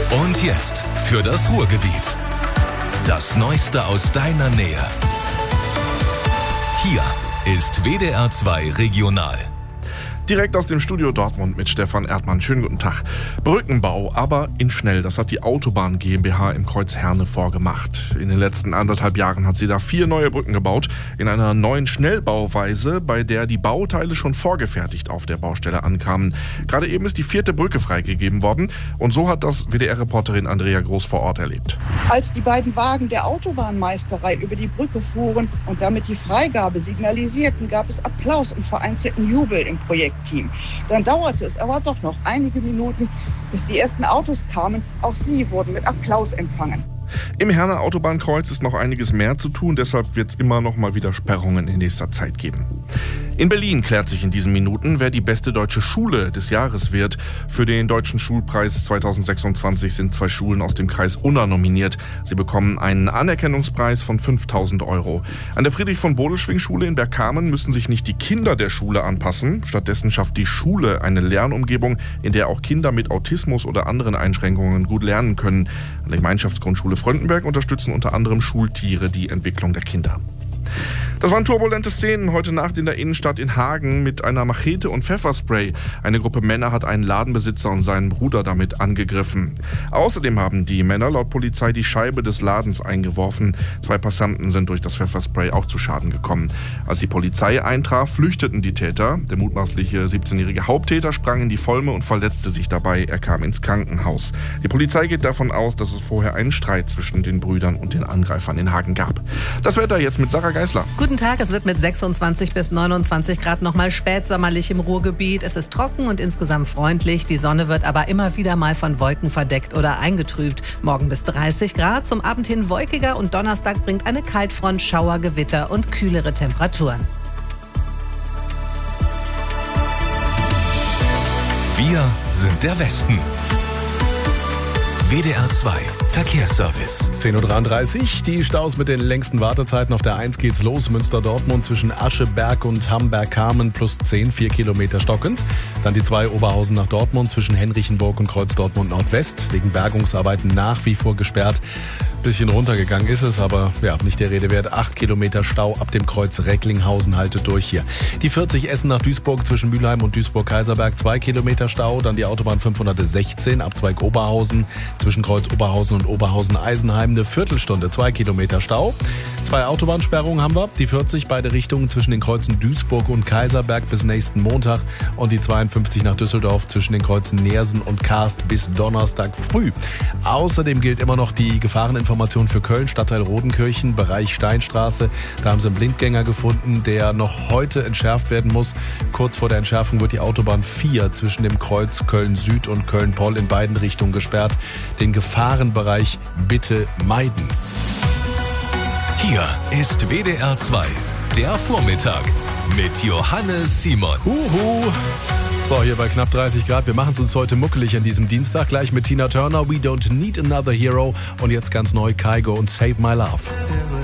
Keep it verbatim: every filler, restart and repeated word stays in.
Und jetzt für das Ruhrgebiet. Das Neueste aus deiner Nähe. Hier ist W D R zwei Regional. Direkt aus dem Studio Dortmund mit Stefan Erdmann. Schönen guten Tag. Brückenbau, aber in schnell. Das hat die Autobahn GmbH im Kreuz Herne vorgemacht. In den letzten anderthalb Jahren hat sie da vier neue Brücken gebaut. In einer neuen Schnellbauweise, bei der die Bauteile schon vorgefertigt auf der Baustelle ankamen. Gerade eben ist die vierte Brücke freigegeben worden. Und so hat das W D R-Reporterin Andrea Groß vor Ort erlebt. Als die beiden Wagen der Autobahnmeisterei über die Brücke fuhren und damit die Freigabe signalisierten, gab es Applaus und vereinzelten Jubel im Projektteam. Dann dauerte es aber doch noch einige Minuten, bis die ersten Autos kamen. Auch sie wurden mit Applaus empfangen. Im Herner Autobahnkreuz ist noch einiges mehr zu tun, deshalb wird es immer noch mal wieder Sperrungen in nächster Zeit geben. In Berlin klärt sich in diesen Minuten, wer die beste deutsche Schule des Jahres wird. Für den Deutschen Schulpreis zweitausendsechsundzwanzig sind zwei Schulen aus dem Kreis Unna nominiert. Sie bekommen einen Anerkennungspreis von fünftausend Euro. An der Friedrich-von-Bodelschwingh-Schule in Bergkamen müssen sich nicht die Kinder der Schule anpassen. Stattdessen schafft die Schule eine Lernumgebung, in der auch Kinder mit Autismus oder anderen Einschränkungen gut lernen können. An der Gemeinschaftsgrundschule Fröndenberg unterstützen unter anderem Schultiere die Entwicklung der Kinder. Das waren turbulente Szenen heute Nacht in der Innenstadt in Hagen mit einer Machete und Pfefferspray. Eine Gruppe Männer hat einen Ladenbesitzer und seinen Bruder damit angegriffen. Außerdem haben die Männer laut Polizei die Scheibe des Ladens eingeworfen. Zwei Passanten sind durch das Pfefferspray auch zu Schaden gekommen. Als die Polizei eintraf, flüchteten die Täter. Der mutmaßliche siebzehnjährige Haupttäter sprang in die Volme und verletzte sich dabei. Er kam ins Krankenhaus. Die Polizei geht davon aus, dass es vorher einen Streit zwischen den Brüdern und den Angreifern in Hagen gab. Das Wetter jetzt mit Sarah Geisler. Guten Tag, es wird mit sechsundzwanzig bis neunundzwanzig Grad nochmal spätsommerlich im Ruhrgebiet. Es ist trocken und insgesamt freundlich. Die Sonne wird aber immer wieder mal von Wolken verdeckt oder eingetrübt. Morgen bis dreißig Grad, zum Abend hin wolkiger und Donnerstag bringt eine Kaltfront Schauer, Gewitter und kühlere Temperaturen. Wir sind der Westen. W D R zwei Verkehrsservice. zehn Uhr dreiunddreißig, die Staus mit den längsten Wartezeiten. Auf der eins geht's los, Münster-Dortmund zwischen Ascheberg und Hamberg-Kamen plus zehn, vier Kilometer stockend. Dann die zwei Oberhausen nach Dortmund zwischen Henrichenburg und Kreuz Dortmund Nordwest. Wegen Bergungsarbeiten nach wie vor gesperrt. Bisschen runtergegangen ist es, aber ja, nicht der Rede wert. Acht Kilometer Stau ab dem Kreuz Recklinghausen haltet durch hier. Die vierzig Essen nach Duisburg zwischen Mülheim und Duisburg-Kaiserberg, zwei Kilometer Stau. Dann die Autobahn fünfhundertsechzehn, Abzweig Oberhausen zwischen Kreuz Oberhausen und Oberhausen-Eisenheim. Eine Viertelstunde, zwei Kilometer Stau. Zwei Autobahnsperrungen haben wir. Die vierzig, beide Richtungen zwischen den Kreuzen Duisburg und Kaiserberg bis nächsten Montag. Und die zweiundfünfzig nach Düsseldorf zwischen den Kreuzen Neersen und Karst bis Donnerstag früh. Außerdem gilt immer noch die Gefahreninformation für Köln, Stadtteil Rodenkirchen, Bereich Steinstraße. Da haben sie einen Blindgänger gefunden, der noch heute entschärft werden muss. Kurz vor der Entschärfung wird die Autobahn vier zwischen dem Kreuz Köln-Süd und Köln-Poll in beiden Richtungen gesperrt. Den Gefahrenbereich bitte meiden. Hier ist W D R zwei, der Vormittag mit Johannes Simon. Huhu. So, hier bei knapp dreißig Grad. Wir machen es uns heute muckelig an diesem Dienstag. Gleich mit Tina Turner, We Don't Need Another Hero. Und jetzt ganz neu Kygo und Save My Love.